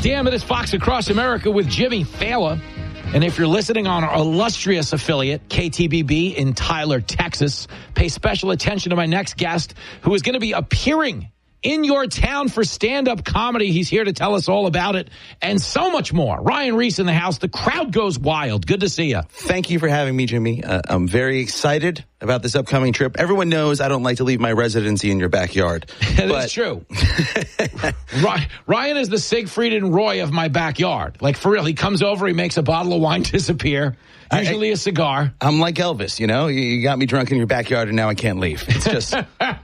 Damn It is Fox Across America with Jimmy Fallon. And if you're listening on our illustrious affiliate, KTBB in Tyler, Texas, pay special attention to my next guest who is going to be appearing in your town for stand-up comedy. He's here to tell us all about it and so much more. Ryan Reese in the house. The crowd goes wild. Good to see you. Thank you for having me, Jimmy. I'm very excited about this upcoming trip. Everyone knows I don't like to leave my residency in your backyard. That is true. Ryan is the Siegfried and Roy of my backyard. Like, for real, he comes over, he makes a bottle of wine disappear, usually a cigar. I'm like Elvis, you know? You got me drunk in your backyard, and now I can't leave. It's just...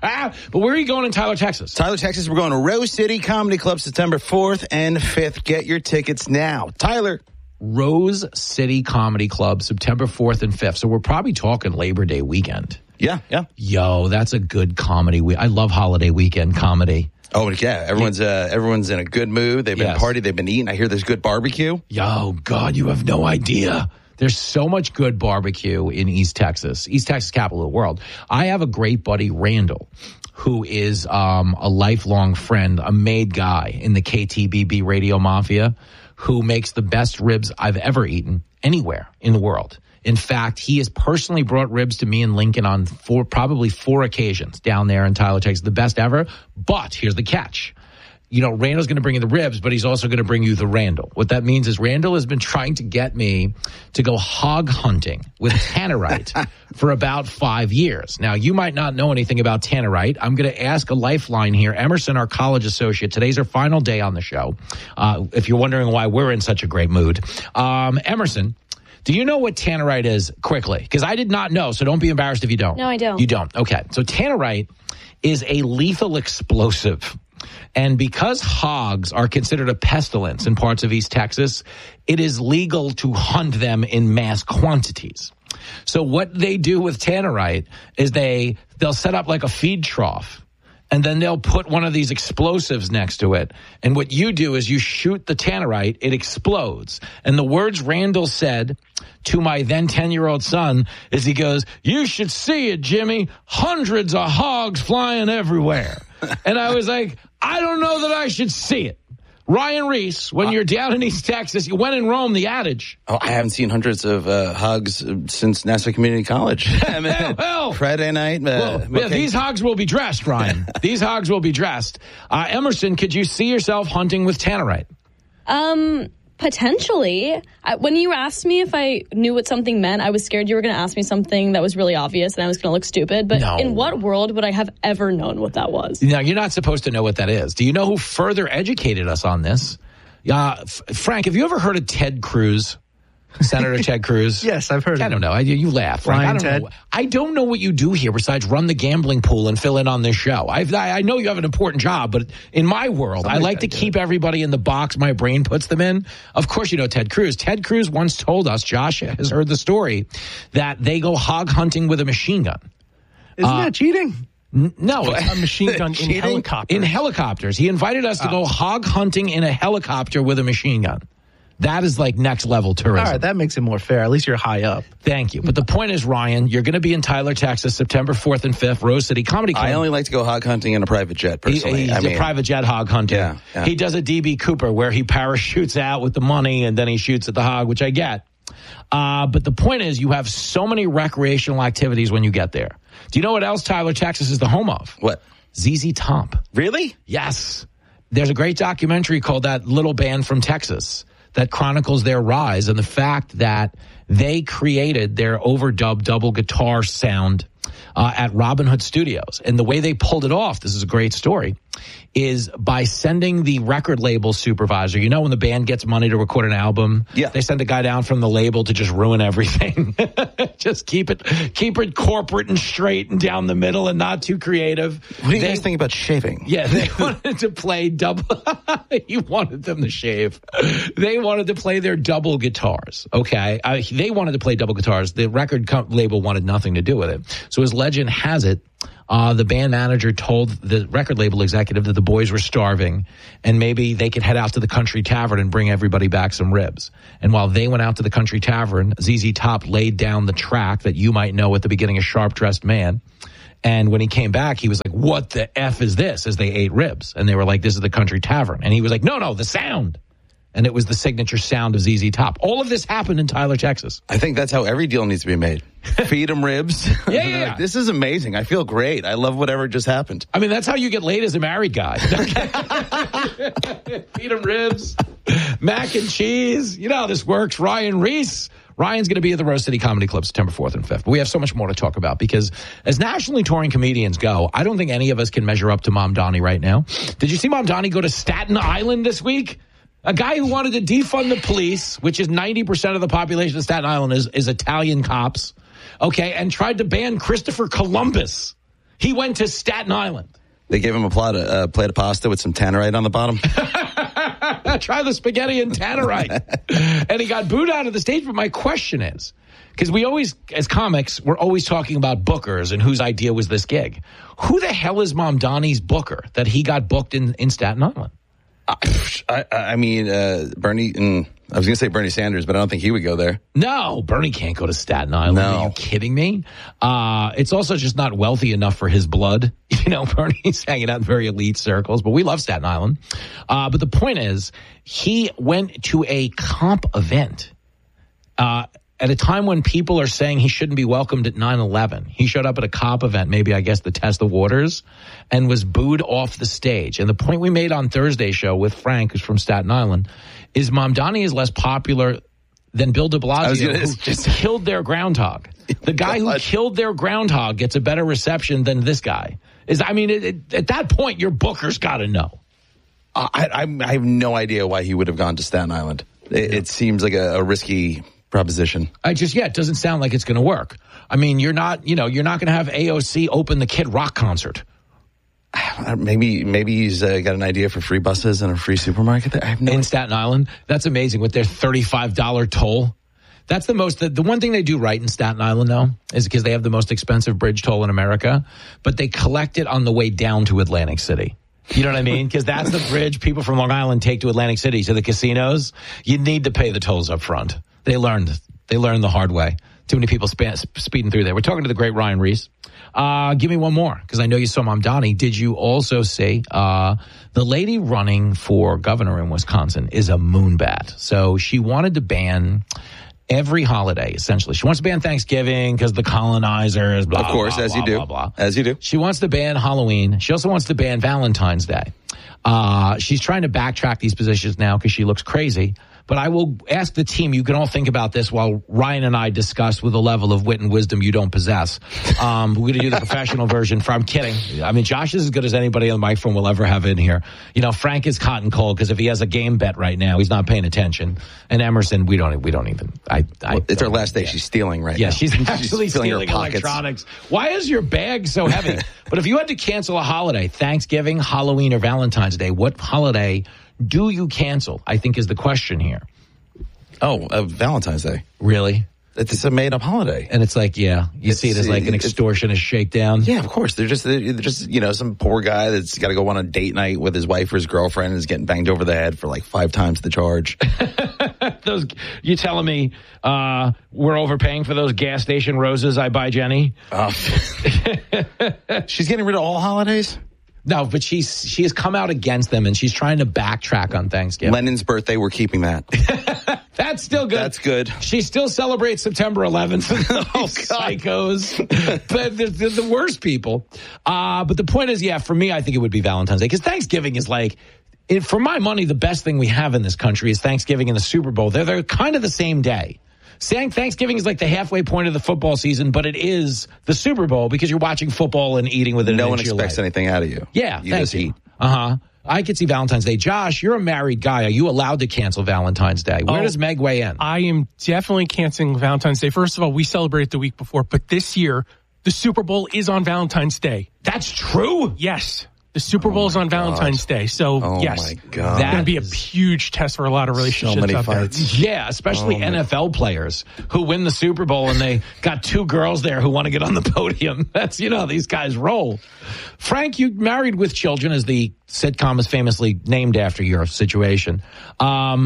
But where are you going in Tyler, Texas? Tyler, Texas, we're going to Rose City Comedy Club September 4th and 5th. Get your tickets now. Tyler. Rose City Comedy Club, September 4th and 5th. So we're probably talking Labor Day weekend. Yeah. Yo, that's a good comedy. I love holiday weekend comedy. Oh, yeah. Everyone's in a good mood. They've been partying. They've been eating. I hear there's good barbecue. Yo, God, you have no idea. There's so much good barbecue in East Texas, capital of the world. I have a great buddy, Randall, who is a lifelong friend, a made guy in the KTBB Radio Mafia, who makes the best ribs I've ever eaten anywhere in the world. In fact, he has personally brought ribs to me and Lincoln on probably four occasions down there in Tyler, Texas, the best ever. But here's the catch. You know, Randall's going to bring you the ribs, but he's also going to bring you the Randall. What that means is Randall has been trying to get me to go hog hunting with tannerite for about 5 years. Now, you might not know anything about tannerite. I'm going to ask a lifeline here. Emerson, our college associate, today's our final day on the show. If you're wondering why we're in such a great mood. Emerson, do you know what tannerite is quickly? Because I did not know, so don't be embarrassed if you don't. No, I don't. You don't. Okay. So tannerite is a lethal explosive. And because hogs are considered a pestilence in parts of East Texas, it is legal to hunt them in mass quantities. So what they do with tannerite is they'll set up like a feed trough, and then they'll put one of these explosives next to it. And what you do is you shoot the tannerite, it explodes. And the words Randall said to my then 10-year-old son is he goes, "You should see it, Jimmy. Hundreds of hogs flying everywhere." And I was like, I don't know that I should see it. Ryan Reese, when you're down in East Texas, you went in Rome, the adage. Oh, I haven't seen hundreds of hogs since Nassau Community College. Friday night. These hogs will be dressed, Ryan. These hogs will be dressed. Emerson, could you see yourself hunting with tannerite? Potentially. When you asked me if I knew what something meant, I was scared you were going to ask me something that was really obvious and I was going to look stupid. But in what world would I have ever known what that was? No, you're not supposed to know what that is. Do you know who further educated us on this? Frank, have you ever heard of Ted Cruz? Senator Ted Cruz? Yes, I've heard of him. I don't know. You laugh. Frank. I don't know what you do here besides run the gambling pool and fill in on this show. I know you have an important job, but in my world, I like to keep everybody in the box my brain puts them in. Of course, you know Ted Cruz. Ted Cruz once told us, Josh has heard the story, that they go hog hunting with a machine gun. Isn't that cheating? No, it's a machine gun in helicopters. In helicopters. He invited us to go hog hunting in a helicopter with a machine gun. That is like next level tourism. All right, that makes it more fair. At least you're high up. Thank you. But the point is, Ryan, you're going to be in Tyler, Texas, September 4th and 5th, Rose City Comedy Club. I only like to go hog hunting in a private jet, personally. He's a private jet hog hunter. Yeah. He does a DB Cooper where he parachutes out with the money and then he shoots at the hog, which I get. But the point is, you have so many recreational activities when you get there. Do you know what else Tyler, Texas is the home of? What? ZZ Top. Really? Yes. There's a great documentary called That Little Band from Texas that chronicles their rise and the fact that they created their overdub double guitar sound at Robin Hood Studios. And the way they pulled it off, this is a great story, is by sending the record label supervisor. You know, when the band gets money to record an album, they send a guy down from the label to just ruin everything. Just keep it corporate and straight and down the middle and not too creative. What do you guys think about shaving? Yeah, they wanted to play double. He wanted them to shave. They wanted to play their double guitars. Okay, they wanted to play double guitars. The record label wanted nothing to do with it. So as legend has it, the band manager told the record label executive that the boys were starving and maybe they could head out to the Country Tavern and bring everybody back some ribs. And while they went out to the Country Tavern, ZZ Top laid down the track that you might know at the beginning of Sharp Dressed Man. And when he came back, he was like, "What the F is this?" as they ate ribs. And they were like, "This is the Country Tavern." And he was like, No, the sound. and it was the signature sound of ZZ Top. All of this happened in Tyler, Texas. I think that's how every deal needs to be made. Feed them ribs. Yeah. Like, this is amazing. I feel great. I love whatever just happened. I mean, that's how you get laid as a married guy. Feed them ribs, mac and cheese. You know how this works. Ryan Reese. Ryan's going to be at the Rose City Comedy Club September 4th and 5th. But we have so much more to talk about because as nationally touring comedians go, I don't think any of us can measure up to Mom Donnie right now. Did you see Mom Donnie go to Staten Island this week? A guy who wanted to defund the police, which is 90% of the population of Staten Island is Italian cops, okay, and tried to ban Christopher Columbus. He went to Staten Island. They gave him a plate of pasta with some tannerite on the bottom. Try the spaghetti and tannerite. And he got booed out of the stage. But my question is, because we always, as comics, we're always talking about bookers and whose idea was this gig. Who the hell is Mom Donnie's booker that he got booked in Staten Island? I mean, Bernie, I was going to say Bernie Sanders, but I don't think he would go there. No, Bernie can't go to Staten Island. No. Are you kidding me? It's also just not wealthy enough for his blood. You know, Bernie's hanging out in very elite circles, but we love Staten Island. But the point is, he went to a comp event at a time when people are saying he shouldn't be welcomed at 9/11. He showed up at a cop event, maybe, I guess, to test the waters, and was booed off the stage. And the point we made on Thursday's show with Frank, who's from Staten Island, is Mom Donnie is less popular than Bill de Blasio, who just killed their groundhog. The guy who killed their groundhog gets a better reception than this guy. At that point, your booker's got to know. I have no idea why he would have gone to Staten Island. It seems like a risky proposition. It doesn't sound like it's going to work. I mean, you're not going to have AOC open the Kid Rock concert. Maybe he's got an idea for free buses and a free supermarket there. I have no idea. Staten Island. That's amazing with their $35 toll. That's the one thing they do right in Staten Island, though, is because they have the most expensive bridge toll in America, but they collect it on the way down to Atlantic City. You know what I mean? Because that's the bridge people from Long Island take to Atlantic City, to the casinos. You need to pay the tolls up front. They learned the hard way. Too many people speeding through there. We're talking to the great Ryan Reese. Give me one more, because I know you saw Mom Donnie. Did you also see the lady running for governor in Wisconsin is a moonbat? So she wanted to ban every holiday, essentially. She wants to ban Thanksgiving because the colonizers, blah, of course, blah, as blah, you do. Blah, blah. As you do. She wants to ban Halloween. She also wants to ban Valentine's Day. She's trying to backtrack these positions now because she looks crazy. But I will ask the team, you can all think about this while Ryan and I discuss with a level of wit and wisdom you don't possess. We're going to do the professional version. I'm kidding. I mean, Josh is as good as anybody on the microphone will ever have in here. You know, Frank is hot and cold because if he has a game bet right now, he's not paying attention. And Emerson, we don't even. It's her last day. She's stealing right now. Yeah, she's actually stealing her pockets. Electronics. Why is your bag so heavy? But if you had to cancel a holiday, Thanksgiving, Halloween, or Valentine's Day, what holiday do you cancel? I think is the question here. Oh, Valentine's Day. Really? It's a made-up holiday. And it's like, you see it as like an extortionist shakedown. Yeah, of course. They're just some poor guy that's got to go on a date night with his wife or his girlfriend and is getting banged over the head for like 5 times the charge. You telling me we're overpaying for those gas station roses I buy Jenny? She's getting rid of all holidays? No, but she has come out against them, and she's trying to backtrack on Thanksgiving. Lenin's birthday, we're keeping that. That's still good. That's good. She still celebrates September 11th. Psychos. But they're the worst people. But the point is, for me, I think it would be Valentine's Day. Because Thanksgiving is like, for my money, the best thing we have in this country is Thanksgiving and the Super Bowl. They're kind of the same day. Saying Thanksgiving is like the halfway point of the football season, but it is the Super Bowl because you're watching football and eating with it. No one expects anything out of you. Yeah, you just eat. I could see Valentine's Day. Josh, you're a married guy. Are you allowed to cancel Valentine's Day? Where does Meg weigh in? I am definitely canceling Valentine's Day. First of all, we celebrated the week before, but this year, the Super Bowl is on Valentine's Day. That's true? Yes. The Super Bowl is on Valentine's Day. So, yes. My God. That's going to be a huge test for a lot of relationships so many out fights. there. Yeah, especially NFL players who win the Super Bowl and they got 2 girls there who want to get on the podium. That's, these guys roll. Frank, you married with children, as the sitcom is famously named after your situation.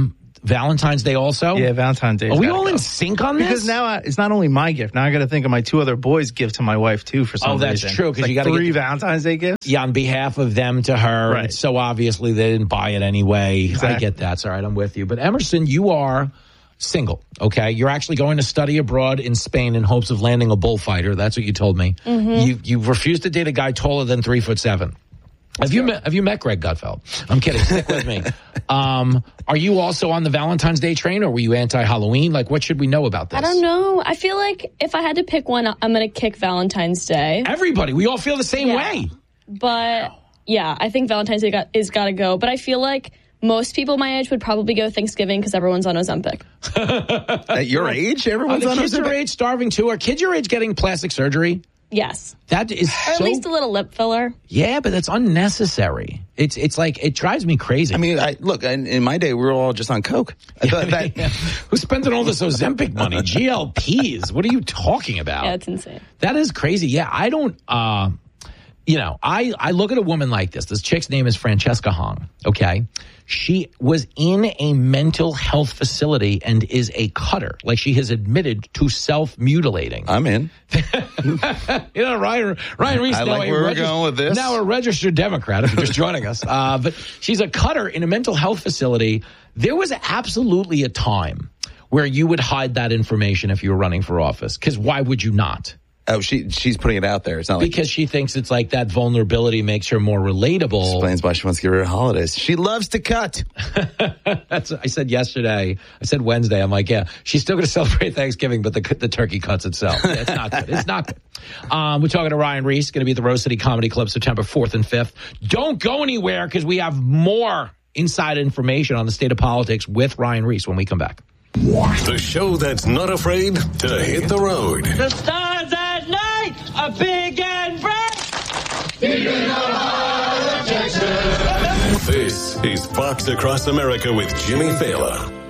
Valentine's Day also? Yeah, Valentine's Day. Are we all in sync on this? Because now it's not only my gift. Now I got to think of my 2 other boys' gift to my wife too. For some reason. That's true. Because you got 3 Valentine's Day gifts. Yeah, on behalf of them to her. Right. So obviously they didn't buy it anyway. Exactly. I get that. It's all right. I'm with you. But Emerson, you are single. Okay, you're actually going to study abroad in Spain in hopes of landing a bullfighter. That's what you told me. Mm-hmm. You've refused to date a guy taller than 3'7". Have you met Greg Gutfeld? I'm kidding. Stick with me. Are you also on the Valentine's Day train, or were you anti-Halloween? Like, what should we know about this? I don't know. I feel like if I had to pick one, I'm going to kick Valentine's Day. Everybody, we all feel the same way. But yeah, I think Valentine's Day is got to go. But I feel like most people my age would probably go Thanksgiving because everyone's on Ozempic. At your age, everyone's on kids Ozempic? your age starving too. Are kids your age getting plastic surgery? Yes. That is or at least a little lip filler. Yeah, but that's unnecessary. It's like, it drives me crazy. I mean, look, in my day, we were all just on Coke. I thought that Who's spending all this Ozempic money? GLPs. What are you talking about? Yeah, it's insane. That is crazy. Yeah, I don't, I look at a woman like this. This chick's name is Francesca Hong, okay? She was in a mental health facility and is a cutter. Like, she has admitted to self-mutilating. I'm in. Ryan Reese. I like where we're going with this. Now a registered Democrat, if you're just joining us. But she's a cutter in a mental health facility. There was absolutely a time where you would hide that information if you were running for office. Because why would you not? Oh, she's putting it out there. It's not like because she thinks it's like that vulnerability makes her more relatable. Explains why she wants to get rid of holidays. She loves to cut. That's what I said yesterday. I said Wednesday. I'm like, yeah, she's still going to celebrate Thanksgiving, but the turkey cuts itself. Yeah, it's not good. It's not good. We're talking to Ryan Reese, going to be at the Rose City Comedy Club September 4th and 5th. Don't go anywhere because we have more inside information on the state of politics with Ryan Reese when we come back. The show that's not afraid to hit the road. The stars at night are big and bright. Deep in the heart of Texas. This is Fox Across America with Jimmy Fallon.